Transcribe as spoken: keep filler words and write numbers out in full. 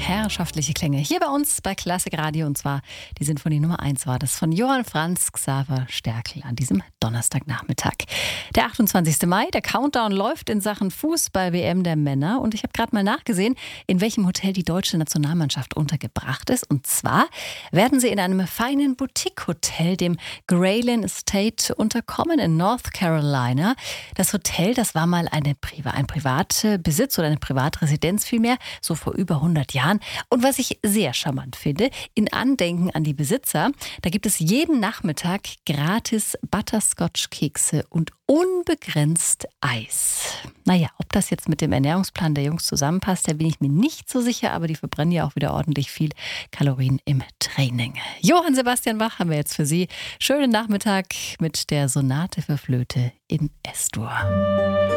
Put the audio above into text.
Herrschaftliche Klänge hier bei uns bei Klassik Radio, und zwar die Sinfonie Nummer eins war das von Johann Franz Xaver Sterkel an diesem Donnerstagnachmittag. Der achtundzwanzigste Mai, der Countdown läuft in Sachen Fußball-W M der Männer, und ich habe gerade mal nachgesehen, in welchem Hotel die deutsche Nationalmannschaft untergebracht ist, und zwar werden sie in einem feinen Boutique-Hotel, dem Grayling Estate, unterkommen in North Carolina. Das Hotel, das war mal eine Priva- ein Privatbesitz oder eine Privatresidenz vielmehr, so vor über hundert Jahren. Und was ich sehr charmant finde, in Andenken an die Besitzer, da gibt es jeden Nachmittag gratis Butterscotch-Kekse und unbegrenzt Eis. Naja, ob das jetzt mit dem Ernährungsplan der Jungs zusammenpasst, da bin ich mir nicht so sicher, aber die verbrennen ja auch wieder ordentlich viel Kalorien im Training. Johann Sebastian Bach haben wir jetzt für Sie. Schönen Nachmittag mit der Sonate für Flöte in S-Dur.